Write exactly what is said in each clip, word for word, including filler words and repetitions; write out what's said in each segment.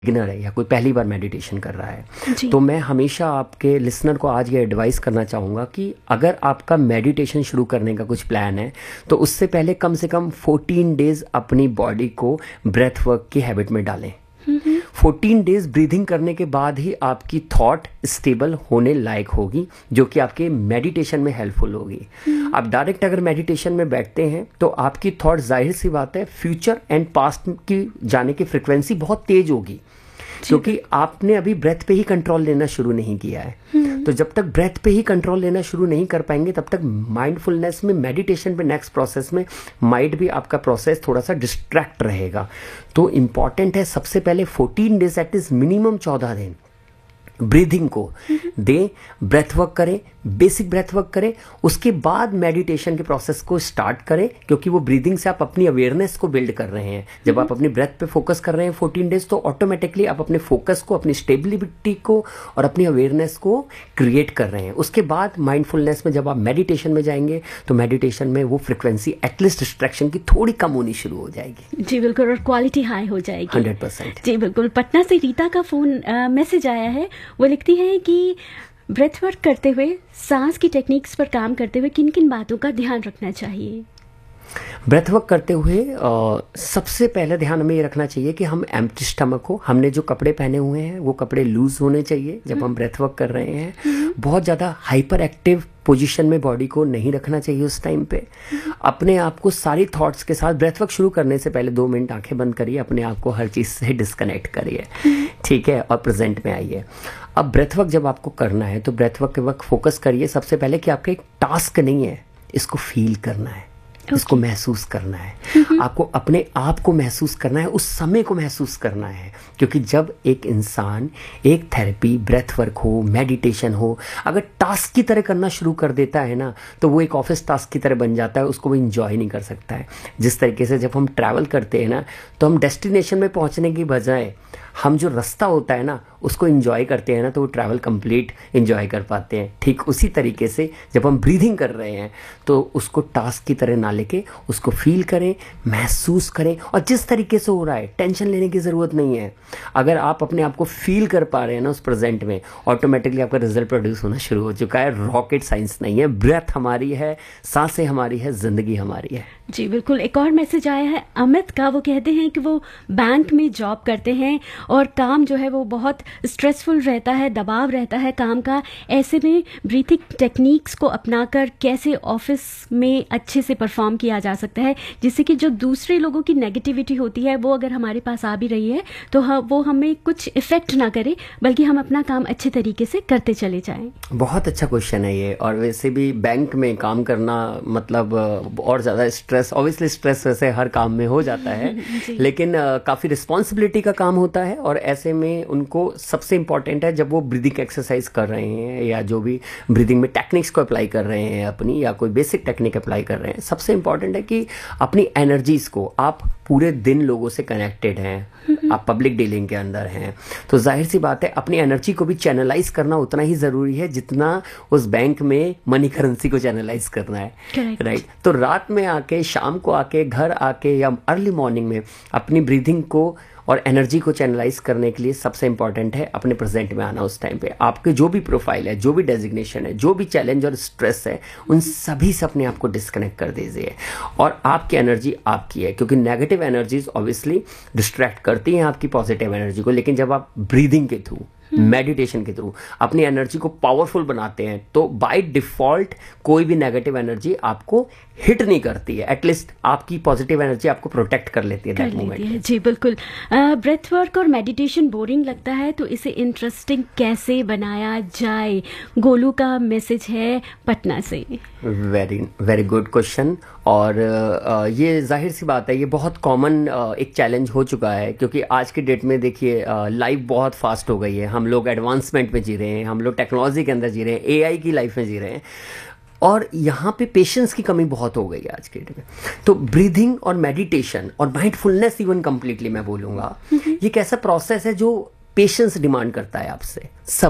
Beginner है या कोई पहली बार मेडिटेशन कर रहा है, तो मैं हमेशा आपके लिसनर को आज ये एडवाइस करना चाहूँगा कि अगर आपका मेडिटेशन शुरू करने का कुछ प्लान है तो उससे पहले कम से कम फोर्टीन डेज अपनी बॉडी को ब्रेथ वर्क की हैबिट में डालें। फोर्टीन डेज ब्रीदिंग करने के बाद ही आपकी थॉट स्टेबल होने लायक होगी, जो कि आपके मेडिटेशन में हेल्पफुल होगी। आप डायरेक्ट अगर मेडिटेशन में बैठते हैं तो आपकी थॉट, जाहिर सी बात है, फ्यूचर एंड पास्ट की जाने की फ्रिक्वेंसी बहुत तेज होगी, क्योंकि आपने अभी ब्रेथ पे ही कंट्रोल लेना शुरू नहीं किया है। तो जब तक ब्रेथ पे ही कंट्रोल लेना शुरू नहीं कर पाएंगे तब तक माइंडफुलनेस में, मेडिटेशन पे, नेक्स्ट प्रोसेस में माइंड भी आपका प्रोसेस थोड़ा सा डिस्ट्रैक्ट रहेगा। तो इम्पॉर्टेंट है सबसे पहले फोर्टीन डेज एटलीस्ट, मिनिमम चौदह दिन ब्रीदिंग को दें, ब्रेथ वर्क करें, बेसिक ब्रेथ वर्क करें, उसके बाद मेडिटेशन के प्रोसेस को स्टार्ट करें, क्योंकि वो ब्रीदिंग से आप अपनी अवेयरनेस को बिल्ड कर रहे हैं। जब आप अपनी ब्रेथ पे फोकस कर रहे हैं फोर्टीन डेज, तो ऑटोमेटिकली आप अपने फोकस को, अपनी स्टेबिलिटी को और अपनी अवेयरनेस को क्रिएट कर रहे हैं। उसके बाद माइंडफुलनेस में जब आप मेडिटेशन में जाएंगे तो मेडिटेशन में वो फ्रिक्वेंसी एटलीस्ट डिस्ट्रैक्शन की थोड़ी कम होनी शुरू हो जाएगी। जी बिल्कुल, और क्वालिटी हाई हो जाएगी हंड्रेड परसेंट। जी बिल्कुल। पटना से रीता का फोन मैसेज आया है। वो लिखती है कि ब्रेथ वर्क करते हुए, सांस की टेक्निक्स पर काम करते हुए किन किन बातों का ध्यान रखना चाहिए? ब्रेथ वर्क करते हुए आ, सबसे पहले ध्यान हमें ये रखना चाहिए कि हम एम्प्टी स्टमक हो, हमने जो कपड़े पहने हुए हैं वो कपड़े लूज होने चाहिए जब हम ब्रेथ वर्क कर रहे हैं। बहुत ज़्यादा हाइपर एक्टिव पोजीशन में बॉडी को नहीं रखना चाहिए उस टाइम पे। अपने आप को सारी थॉट्स के साथ ब्रेथ वर्क शुरू करने से पहले दो मिनट आंखें बंद करिए, अपने आप को हर चीज़ से डिस्कनेक्ट करिए, ठीक है, और प्रेजेंट में आइए। अब ब्रेथ वर्क जब आपको करना है तो ब्रेथ वर्क के वक्त फोकस करिए सबसे पहले कि आपका एक टास्क नहीं है, इसको फील करना है, okay. इसको महसूस करना है। आपको अपने आप को महसूस करना है, उस समय को महसूस करना है, क्योंकि जब एक इंसान एक थेरेपी, ब्रेथ वर्क हो, मेडिटेशन हो, अगर टास्क की तरह करना शुरू कर देता है ना, तो वो एक ऑफिस टास्क की तरह बन जाता है, उसको वो इंजॉय नहीं कर सकता है। जिस तरीके से जब हम ट्रैवल करते हैं ना, तो हम डेस्टिनेशन में पहुंचने की बजाय हम जो रास्ता होता है ना उसको एंजॉय करते हैं ना, तो वो ट्रैवल कंप्लीट एंजॉय कर पाते हैं। ठीक उसी तरीके से जब हम ब्रीदिंग कर रहे हैं तो उसको टास्क की तरह ना लेके उसको फील करें, महसूस करें, और जिस तरीके से हो रहा है टेंशन लेने की ज़रूरत नहीं है। अगर आप अपने आप को फील कर पा रहे हैं ना उस प्रेजेंट में, ऑटोमेटिकली आपका रिजल्ट प्रोड्यूस होना शुरू हो चुका है। रॉकेट साइंस नहीं है, ब्रेथ हमारी है, सांसें हमारी है, जिंदगी हमारी है। जी बिल्कुल। एक और मैसेज आया है अमित का। वो कहते हैं कि वो बैंक में जॉब करते हैं और काम जो है वो बहुत स्ट्रेसफुल रहता है, दबाव रहता है काम का। ऐसे में ब्रीथिंग टेक्निक्स को अपनाकर कैसे ऑफिस में अच्छे से परफॉर्म किया जा सकता है, जिससे कि जो दूसरे लोगों की नेगेटिविटी होती है वो अगर हमारे पास आ भी रही है तो वो हमें कुछ इफेक्ट ना करे, बल्कि हम अपना काम अच्छे तरीके से करते चले जाएं। बहुत अच्छा क्वेश्चन है ये। और वैसे भी बैंक में काम करना मतलब और ज़्यादा स्ट्रेस, ऑब्वियसली स्ट्रेस वैसे हर काम में हो जाता है, लेकिन काफ़ी रिस्पॉन्सिबिलिटी का काम होता है। और ऐसे में उनको सबसे इम्पॉर्टेंट है, जब वो ब्रीदिंग एक्सरसाइज कर रहे हैं या जो भी ब्रीदिंग में टेक्निक्स को अप्लाई कर रहे हैं अपनी, या कोई बेसिक टेक्निक अप्लाई कर रहे हैं, सबसे इम्पॉर्टेंट है कि अपनी एनर्जीज को, आप पूरे दिन लोगों से कनेक्टेड हैं, आप पब्लिक डीलिंग के अंदर हैं, तो जाहिर सी बात है अपनी एनर्जी को भी चैनलाइज करना उतना ही ज़रूरी है जितना उस बैंक में मनी करेंसी को चैनलाइज करना है, राइट। तो रात में आके, शाम को आके, घर आके या अर्ली मॉर्निंग में अपनी ब्रीदिंग को और एनर्जी को चैनलाइज करने के लिए सबसे इंपॉर्टेंट है अपने प्रेजेंट में आना। उस टाइम पे आपके जो भी प्रोफाइल है, जो भी डेजिग्नेशन है, जो भी चैलेंज और स्ट्रेस है, उन सभी से अपने आप को डिस्कनेक्ट कर दीजिए। और आपकी एनर्जी आपकी है, क्योंकि नेगेटिव एनर्जीज ऑब्वियसली डिस्ट्रैक्ट करती हैं आपकी पॉजिटिव एनर्जी को, लेकिन जब आप ब्रीदिंग के थ्रू, मेडिटेशन के थ्रू अपनी एनर्जी को पावरफुल बनाते हैं तो बाय डिफॉल्ट कोई भी नेगेटिव एनर्जी आपको हिट नहीं करती है। एटलीस्ट आपकी पॉजिटिव एनर्जी आपको प्रोटेक्ट कर लेती है दैट मोमेंट। जी बिल्कुल। ब्रेथ वर्क और मेडिटेशन बोरिंग लगता है तो इसे इंटरेस्टिंग कैसे बनाया जाए? गोलू का मैसेज है पटना से। Very very good question. और uh, ये जाहिर सी बात है, ये बहुत कॉमन uh, एक चैलेंज हो चुका है, क्योंकि आज की डेट में देखिए लाइफ uh, बहुत फास्ट हो गई है। हम लोग एडवांसमेंट में जी रहे हैं, हम लोग टेक्नोलॉजी के अंदर जी रहे हैं, एआई की लाइफ में जी रहे हैं, और यहाँ पे पेशेंस की कमी बहुत हो गई है आज के डेट में। तो ब्रीदिंग और मेडिटेशन और माइंडफुलनेस इवन कंप्लीटली मैं बोलूँगा, ये एक ऐसा प्रोसेस है जो पेशेंस डिमांड करता है आपसे, सब्र,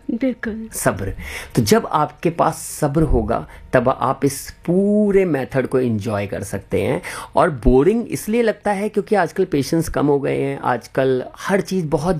बिल्कुल। सब्र। तो जब आपके पास सब्र होगा तब आप इस पूरे मेथड को एंजॉय कर सकते हैं। और बोरिंग इसलिए लगता है क्योंकि आजकल पेशेंस कम हो गए हैं, आजकल हर चीज़ बहुत